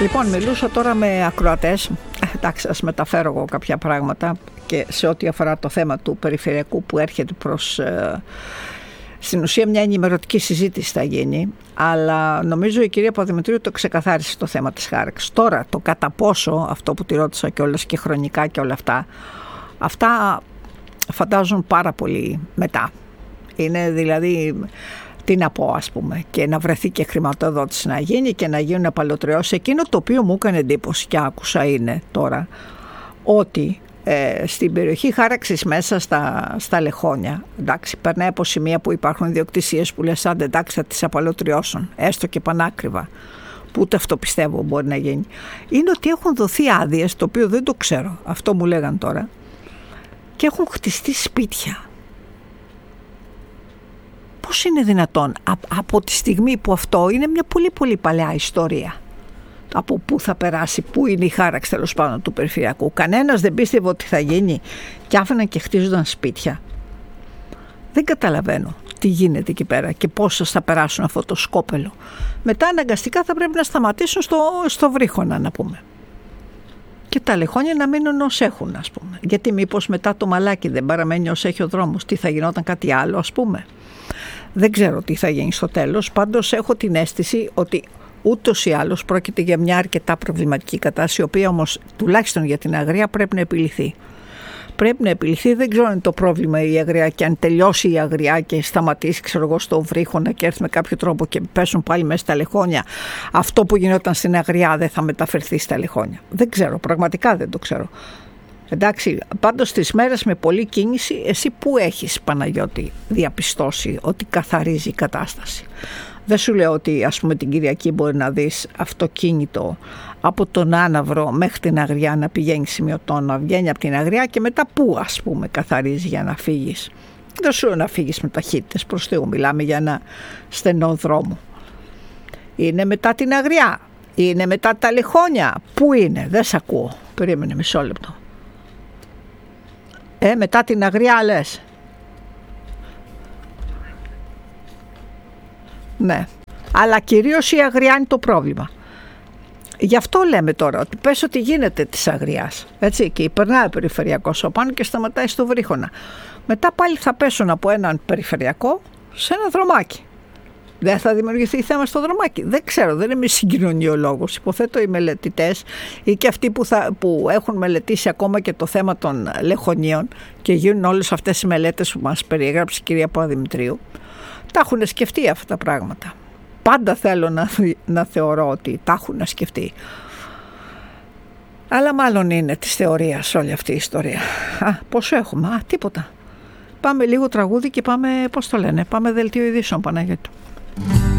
Λοιπόν, μιλούσα τώρα με ακροατές. Εντάξει, ας μεταφέρω εγώ κάποια πράγματα και σε ό,τι αφορά το θέμα του περιφερειακού που έρχεται προς... στην ουσία μια ενημερωτική συζήτηση θα γίνει, αλλά νομίζω η κυρία Παπαδημητρίου το ξεκαθάρισε το θέμα της χάραξης. Τώρα το κατά πόσο, αυτό που τη ρώτησα κιόλας και χρονικά και όλα αυτά φαντάζουν πάρα πολύ μετά. Είναι δηλαδή, τι να πω ας πούμε, και να βρεθεί και χρηματοδότηση να γίνει και να γίνουν απαλωτριώσεις. Εκείνο το οποίο μου έκανε εντύπωση και άκουσα είναι τώρα ότι στην περιοχή χάραξης μέσα στα Λεχόνια, εντάξει, περνάει από σημεία που υπάρχουν ιδιοκτησίες που λες άντε εντάξει θα τις απαλωτριώσουν, έστω και πανάκριβα, που ούτε αυτό πιστεύω μπορεί να γίνει, είναι ότι έχουν δοθεί άδειες, το οποίο δεν το ξέρω, αυτό μου λέγαν τώρα, και έχουν χτιστεί σπίτια. Πώς είναι δυνατόν από τη στιγμή που αυτό είναι μια πολύ πολύ παλιά ιστορία, από πού θα περάσει, πού είναι η χάραξη τέλος πάντων του περιφερειακού? Κανένας δεν πίστευε ότι θα γίνει και άφηναν και χτίζονταν σπίτια. Δεν καταλαβαίνω τι γίνεται εκεί πέρα και πώς θα περάσουν αυτό το σκόπελο. Μετά αναγκαστικά θα πρέπει να σταματήσουν στο Βρύχωνα, να πούμε. Και τα Λεχόνια να μείνουν ως έχουν, ας πούμε. Γιατί μήπως μετά το Μαλάκι δεν παραμένει ως έχει ο δρόμος? Τι θα γινόταν κάτι άλλο, ας πούμε? Δεν ξέρω τι θα γίνει στο τέλος. Πάντως έχω την αίσθηση ότι ούτως ή άλλως πρόκειται για μια αρκετά προβληματική κατάσταση, η οποία όμως τουλάχιστον για την Αγρία πρέπει να επιληθεί. Πρέπει να επιληθεί, δεν ξέρω αν είναι το πρόβλημα η Αγρία και αν τελειώσει η Αγρία και σταματήσει, ξέρω εγώ, στο Βρύχωνα και έρθει με κάποιο τρόπο και πέσουν πάλι μέσα στα Λεχόνια, αυτό που γινόταν στην Αγρία δεν θα μεταφερθεί στα Λεχόνια. Δεν ξέρω, πραγματικά δεν το ξέρω. Εντάξει, πάντως τις μέρες με πολλή κίνηση, εσύ που έχεις, Παναγιώτη, διαπιστώσει ότι καθαρίζει η κατάσταση? Δεν σου λέω ότι ας πούμε την Κυριακή μπορεί να δεις αυτοκίνητο από τον Άναυρο μέχρι την Αγριά να πηγαίνει σημειωτών, να βγαίνει από την Αγριά και μετά πού ας πούμε καθαρίζει για να φύγεις? Δεν σου λέω να φύγεις με ταχύτητες, προς Θεού, μιλάμε για ένα στενό δρόμο. Είναι μετά την Αγριά, είναι μετά τα Λεχόνια, πού είναι? Δεν σ' ακούω, περίμενε μισό λεπτό. Μετά την Αγριά λες? Ναι, αλλά κυρίως η Αγριά είναι το πρόβλημα. Γι' αυτό λέμε τώρα ότι πες ότι γίνεται της Αγριάς, έτσι, και περνάει ο περιφερειακός από πάνω και σταματάει στο Βρύχωνα. Μετά πάλι θα πέσουν από έναν περιφερειακό σε ένα δρομάκι. Δεν θα δημιουργηθεί θέμα στο δρομάκι? Δεν ξέρω, δεν είμαι συγκοινωνιολόγος. Υποθέτω οι μελετητές ή και αυτοί που έχουν μελετήσει ακόμα και το θέμα των Λεχονίων και γίνουν όλες αυτές οι μελέτες που μας περιέγραψε η κυρία Παπαδημητρίου, τα έχουν σκεφτεί αυτά τα πράγματα. Πάντα θέλω να θεωρώ ότι τα έχουν σκεφτεί. Αλλά μάλλον είναι της θεωρίας όλη αυτή η ιστορία. Πόσο έχουμε? Τίποτα. Πάμε λίγο τραγούδι και πάμε, πώς το λένε, πάμε δελτίο ειδήσεων, Παναγιώτη.